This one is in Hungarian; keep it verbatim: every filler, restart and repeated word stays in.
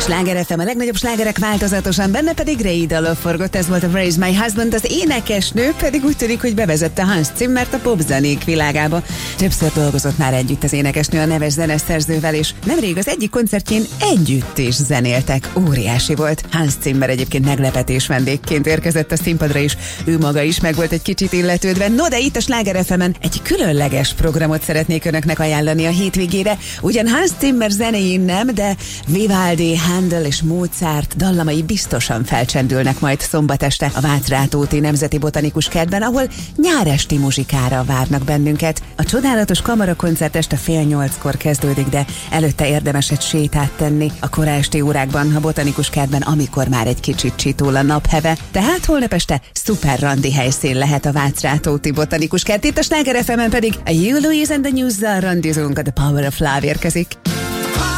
Sláger ef em, a legnagyobb slágerek változatosan, benne pedig Ray Dalio forgott, ez volt a Where is my husband, az énekesnő pedig úgy tűnik, hogy bevezette Hans Zimmert a popzenék világába. Többször dolgozott már együtt az énekesnő a neves zeneszerzővel, és nemrég az egyik koncertjén együtt is zenéltek. Óriási volt. Hans Zimmer egyébként meglepetés vendégként érkezett a színpadra is, ő maga is meg volt egy kicsit illetődve. No, de itt a Sláger ef emen egy különleges programot szeretnék önöknek ajánlani a hétvégére. Ugyan Hans Zimmer zenéjén nem, de Vivaldi, Handel és Mozart dallamai biztosan felcsendülnek majd szombat este a Vácz-Rátóti Nemzeti Botanikus Kertben, ahol nyáresti muzsikára várnak bennünket. A csodálatos kamarakoncert este fél nyolckor kezdődik, de előtte érdemes egy sétát tenni a koraesti órákban a Botanikus Kertben, amikor már egy kicsit csitól a napheve. Tehát holnap este szuper randi helyszín lehet a Vácz-Rátóti Botanikus Kert. Itt a Sláger ef emen pedig a You Louise and the News-zal randizunk, a The Power of Love érkezik.